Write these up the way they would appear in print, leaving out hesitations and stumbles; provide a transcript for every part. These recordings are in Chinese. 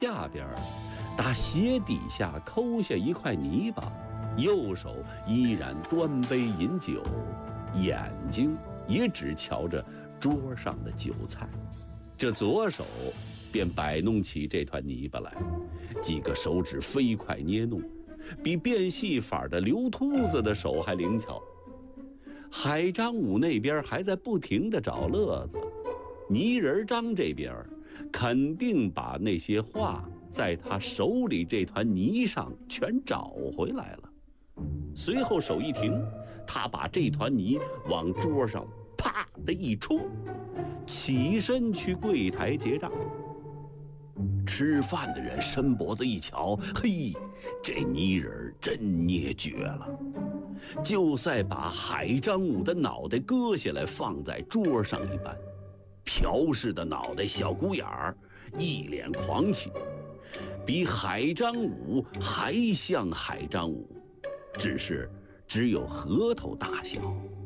下边打鞋底下抠下一块泥巴，右手依然端杯饮酒，眼睛也只瞧着桌上的酒菜，这左手便摆弄起这团泥巴来，几个手指飞快捏弄，比变戏法的刘秃子的手还灵巧。海张武那边还在不停地找乐子，泥人张这边肯定把那些话在他手里这团泥上全找回来了。随后手一停，他把这团泥往桌上啪的一戳，起身去柜台结账。吃饭的人伸脖子一瞧，嘿，这泥人真捏绝了，就赛把海张武的脑袋割下来放在桌上一般。朴氏的脑袋小鼓眼儿，一脸狂气，比海张武还像海张武，只有核桃大小。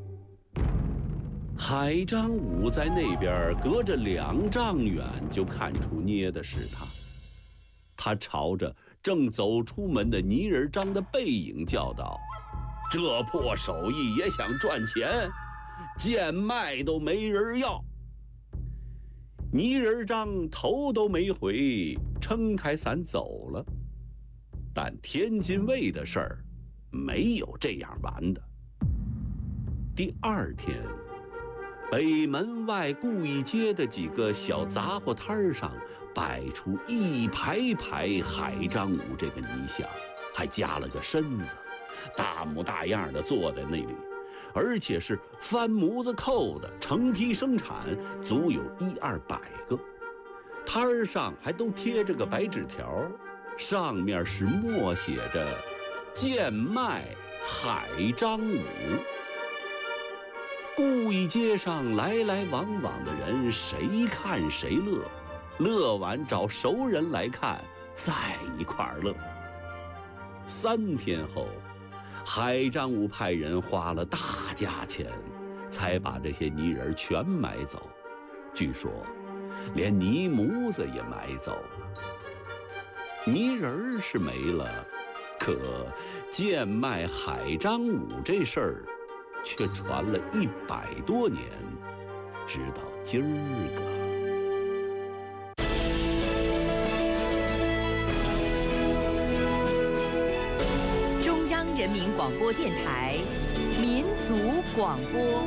海张武在那边隔着2丈远就看出捏的是他，他朝着正走出门的泥人张的背影叫道：“这破手艺也想赚钱，贱卖都没人要。”泥人张头都没回，撑开伞走了。但天津卫的事儿没有这样完的。第2天，北门外顾义街的几个小杂货摊上摆出一排排海张武这个泥像，还加了个身子，大模大样的坐在那里，而且是翻模子扣的，成批生产，足有100-200个。摊上还都贴着个白纸条，上面是默写着“贱卖海张武”。顾义街上来来往往的人，谁看谁乐，乐完找熟人来看，在一块儿乐。3天后，海张武派人花了大价钱，才把这些泥人全买走，据说连泥模子也买走了。泥人是没了，可贱卖海张武这事儿却传了100多年，直到今儿个。 中央人民广播电台民族广播。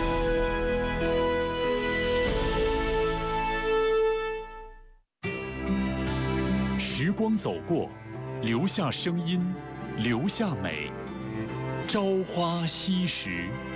时光走过，留下声音，留下美。朝花夕拾。